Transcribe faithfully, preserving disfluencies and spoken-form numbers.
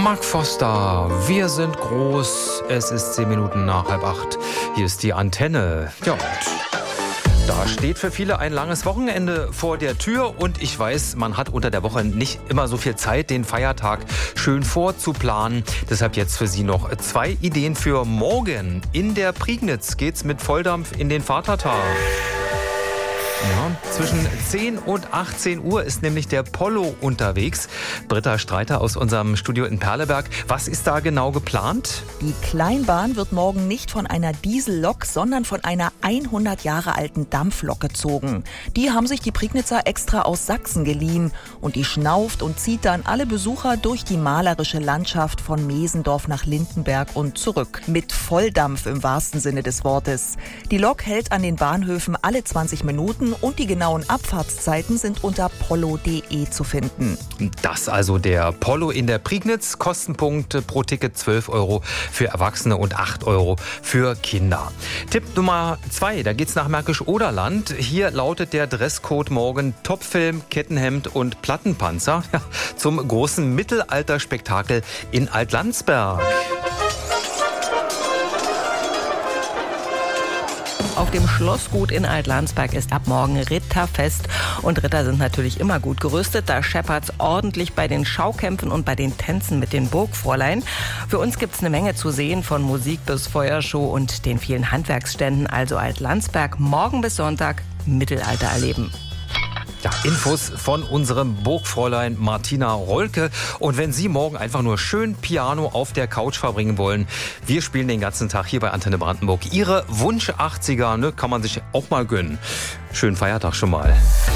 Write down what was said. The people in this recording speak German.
Mark Foster, wir sind groß. Es ist zehn Minuten nach halb acht. Hier ist die Antenne. Ja, und da steht für viele ein langes Wochenende vor der Tür. Und ich weiß, man hat unter der Woche nicht immer so viel Zeit, den Feiertag schön vorzuplanen. Deshalb jetzt für Sie noch zwei Ideen für morgen. In der Prignitz geht's mit Volldampf in den Vatertag. Ja, zwischen zehn und achtzehn Uhr ist nämlich der Polo unterwegs. Britta Streiter aus unserem Studio in Perleberg. Was ist da genau geplant? Die Kleinbahn wird morgen nicht von einer Diesellok, sondern von einer hundert Jahre alten Dampflok gezogen. Die haben sich die Prignitzer extra aus Sachsen geliehen. Und die schnauft und zieht dann alle Besucher durch die malerische Landschaft von Mesendorf nach Lindenberg und zurück. Mit Volldampf im wahrsten Sinne des Wortes. Die Lok hält an den Bahnhöfen alle zwanzig Minuten. Und die genauen Abfahrtszeiten sind unter polo punkt de zu finden. Das also der Polo in der Prignitz. Kostenpunkt pro Ticket zwölf Euro für Erwachsene und acht Euro für Kinder. Tipp Nummer zwei, da geht's nach Märkisch-Oderland. Hier lautet der Dresscode morgen Topfilm, Kettenhemd und Plattenpanzer ja, zum großen Mittelalterspektakel in Altlandsberg. Auf dem Schlossgut in Altlandsberg ist ab morgen Ritterfest. Und Ritter sind natürlich immer gut gerüstet. Da scheppert's ordentlich bei den Schaukämpfen und bei den Tänzen mit den Burgfräulein. Für uns gibt's eine Menge zu sehen, von Musik bis Feuershow und den vielen Handwerksständen. Also Altlandsberg morgen bis Sonntag Mittelalter erleben. Ja, Infos von unserem Burgfräulein Martina Rolke. Und wenn Sie morgen einfach nur schön Piano auf der Couch verbringen wollen, wir spielen den ganzen Tag hier bei Antenne Brandenburg. Ihre Wunsch achtziger, ne, kann man sich auch mal gönnen. Schönen Feiertag schon mal.